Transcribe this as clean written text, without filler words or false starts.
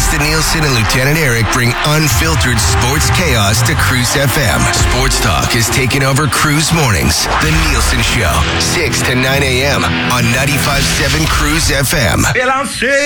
Preston Nielsen and Lieutenant Eric bring unfiltered sports chaos to Cruise FM. Sports talk is taking over Cruise Mornings. The Nielsen Show, 6 to 9 a.m. on 95.7 Cruise FM.